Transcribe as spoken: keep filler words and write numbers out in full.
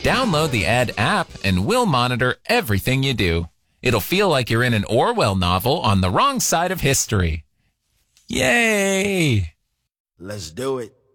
Download the Ed app and we'll monitor everything you do. It'll feel like you're in an Orwell novel on the wrong side of history. Yay! Let's do it.